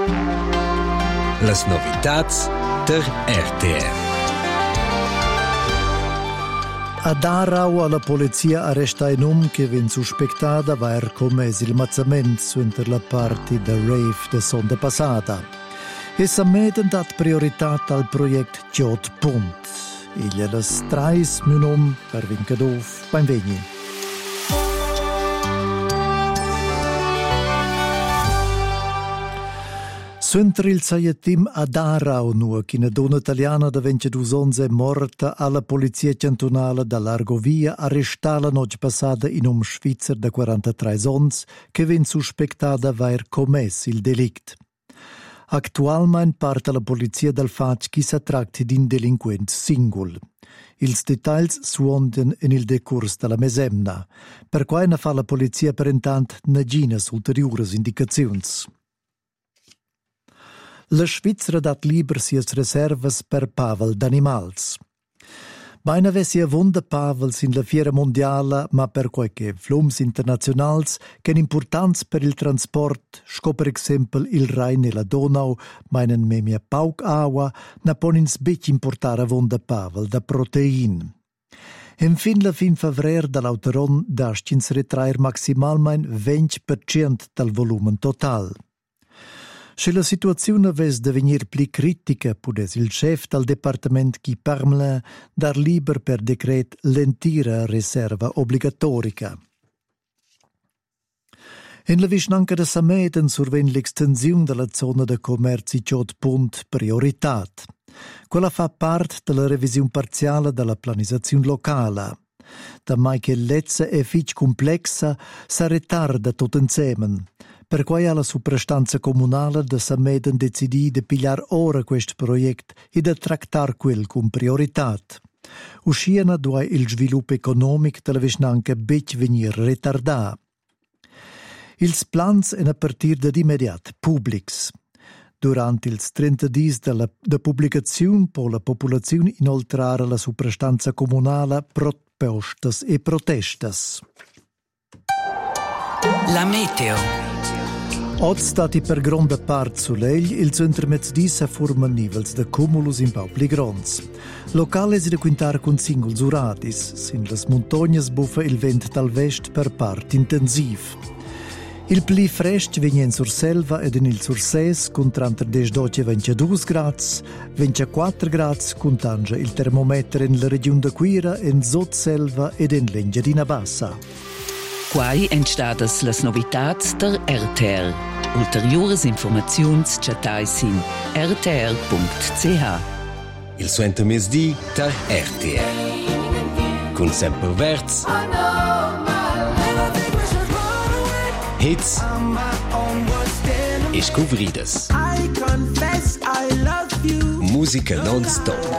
Las novitats der RTR. A Darau alla polizia arresta un uomo che viene suspettata di aver commesso il mazzamento suenter la parte da rave de sonda passata. E si hanno dato priorità al progetto Jot Punt. Il è las 3 minuti per vincere beim Vegni. Suenter il saietim a Darau nu, che una donna italiana da 22 anni è morta alla polizia cantonale dall'Argovia arrestata la notte passata in un svizzer da 43 anni che viene suspettata di aver commesso il delitto. Attualmente parte la polizia dal fatto che si tratta di un delinquente singolo. Ils dettagli suonden in il decurs della mesemna, per cui ne fa la polizia per intanto naginas ulteriores indicazioni. La Svizzera dat liber sias reservas per pavel d'animals. Beina vessi avunda pavels in la fiera mondiala, ma per qualche flums internazionals che importants per il trasport, sco per exempel il Rhein e la Donau, meinen memia pauc aua, na ponins bec importar avunda pavel da protein. En fin la fin favrer dall'auteron dascins retrair maximalmein 20% dal volumen total. Se la situazione avesse da venir pli critica, pudes il chef dal departament chi parla dar liber per decret l'entira reserva obbligatorica. In la vicinanca de Sameden surven l'extensione della zona de commerci Jot Punt prioritat. Quella fa parte della revisione parziale della planizzazione locale. Da mai che l'ezza è fitch complexa, sa retarda tot insieme. Per cui alla suprastanza comunale de Sameden decidì di pigliar ora questo progetto e di trattar quel con priorità. Usciena due il sviluppo economico della vicinanca bec venir retardà. Ils plans en a partir da immediat publics. Durante ils 30 dis della pubblicazione po la popolazione inoltrare la suprastanza comunale propostas e protestas. La meteo. Oggi stati per grande parte solegl, il centro mezzodì forma nivels de cumulus in pau pli gronds. Locale si da quintar con singoli uradis, sin las montagnas buffa il vent dal vest per part intensiv. Il pli frest venien sur selva ed in il surses con tra 10 e 22 grads, 24 grads con tangia il termometro in la regione de Quira, in sot selva ed in l'Engiadina Bassa. Quai entstadas las novitats der RTR. Ulteriores informaziuns chatais in rtr.ch. Il suento mesdì der RTR. Con sempre verz. Hits. E scouvridas. Musica non-stop.